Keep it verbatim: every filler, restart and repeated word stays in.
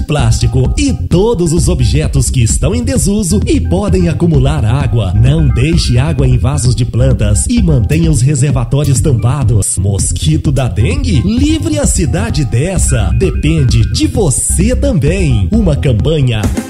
plástico e todos os objetos que estão em desuso e podem acumular água. Não deixe água em vasos de plantas e mantenha os reservatórios tampados. Mosquito da dengue? Livre a cidade dessa. Depende de você também. Uma campanha